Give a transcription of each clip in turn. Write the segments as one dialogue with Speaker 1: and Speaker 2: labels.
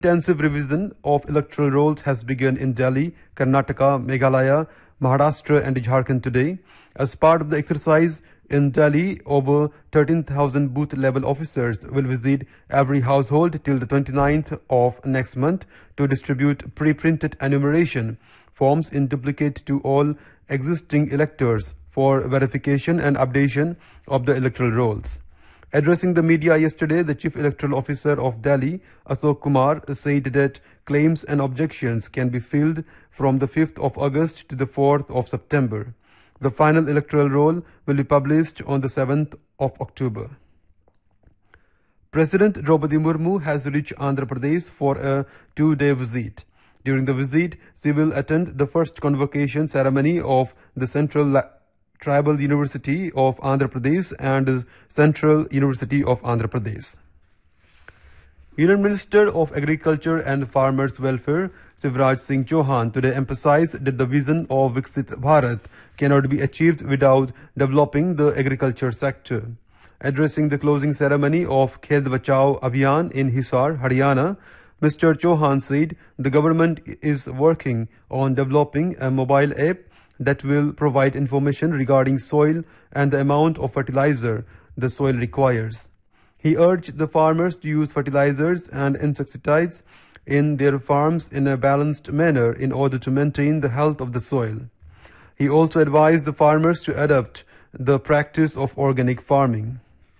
Speaker 1: Intensive revision of electoral rolls has begun in Delhi, Karnataka, Meghalaya, Maharashtra and Jharkhand today. As part of the exercise in Delhi, over 13,000 booth-level officers will visit every household till the 29th of next month to distribute pre-printed enumeration forms in duplicate to all existing electors for verification and updation of the electoral rolls. Addressing the media yesterday, the Chief Electoral Officer of Delhi, Ashok Kumar, said that claims and objections can be filed from the 5th of August to the 4th of September. The final electoral roll will be published on the 7th of October. President Draupadi Murmu has reached Andhra Pradesh for a 2-day visit. During the visit, she will attend the first convocation ceremony of the Central Tribal University of Andhra Pradesh and Central University of Andhra Pradesh. Union Minister of Agriculture and Farmers Welfare, Shivraj Singh Chauhan, today emphasized that the vision of Viksit Bharat cannot be achieved without developing the agriculture sector. Addressing the closing ceremony of Khed Bachao Abhiyan in Hisar, Haryana, Mr. Chauhan said the government is working on developing a mobile app that will provide information regarding soil and the amount of fertilizer the soil requires. He urged the farmers to use fertilizers and insecticides in their farms in a balanced manner in order to maintain the health of the soil. He also advised the farmers to adopt the practice of organic farming.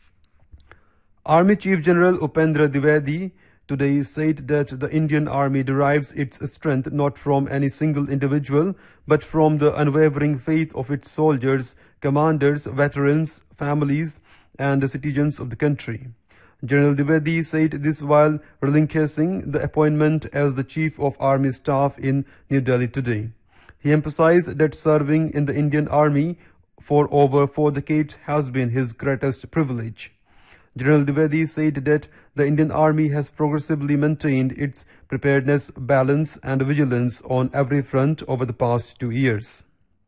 Speaker 1: Army Chief General Upendra Dwivedi today said that the Indian Army derives its strength not from any single individual, but from the unwavering faith of its soldiers, commanders, veterans, families, and the citizens of the country. General Dwivedi said this while relinquishing the appointment as the Chief of Army Staff in New Delhi today. He emphasized that serving in the Indian Army for over 4 decades has been his greatest privilege. General Dwivedi said that the Indian Army has progressively maintained its preparedness, balance and vigilance on every front over the past 2 years.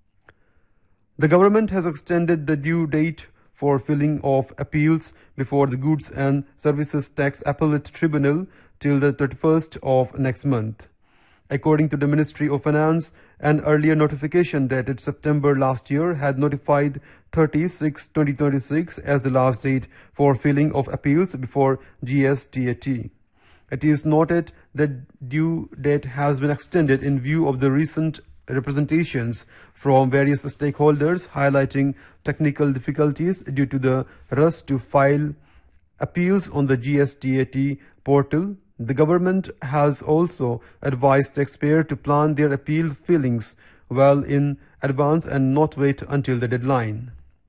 Speaker 1: The government has extended the due date for filing of appeals before the Goods and Services Tax Appellate Tribunal till the 31st of next month. According to the Ministry of Finance, an earlier notification dated September last year had notified 30/6/2026 as the last date for filing of appeals before GSTAT. It is noted that due date has been extended in view of the recent representations from various stakeholders highlighting technical difficulties due to the rush to file appeals on the GSTAT portal. The government has also advised taxpayers to plan their appeal filings well in advance and not wait until the deadline.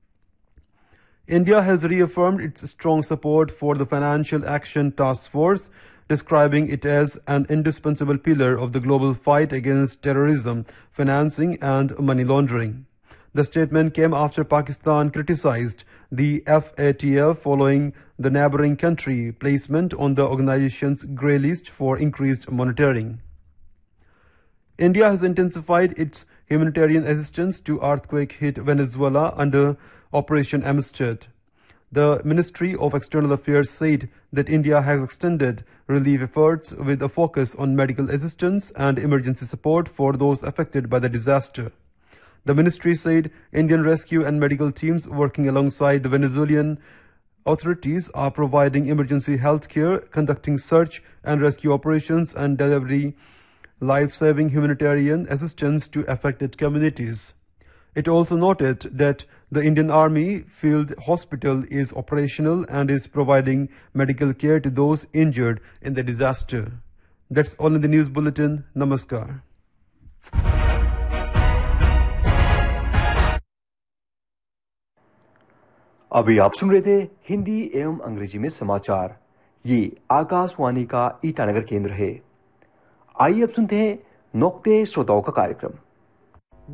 Speaker 1: India has reaffirmed its strong support for the Financial Action Task Force, describing it as an indispensable pillar of the global fight against terrorism, financing and money laundering. The statement came after Pakistan criticized the FATF following the neighboring country placement on the organization's grey list for increased monitoring. India has intensified its humanitarian assistance to earthquake-hit Venezuela under Operation Amistad. The Ministry of External Affairs said that India has extended relief efforts with a focus on medical assistance and emergency support for those affected by the disaster. The ministry said Indian rescue and medical teams working alongside the Venezuelan authorities are providing emergency health care, conducting search and rescue operations and delivering life-saving humanitarian assistance to affected communities. It also noted that the Indian Army Field Hospital is operational and is providing medical care to those injured in the disaster. That's all in the news bulletin. Namaskar.
Speaker 2: अभी आप सुन रहे थे हिंदी एवं अंग्रेजी में समाचार। ये आकाशवाणी का ईटानगर केंद्र है। आइए अब सुनते हैं नोक्ते श्रोताओं का कार्यक्रम।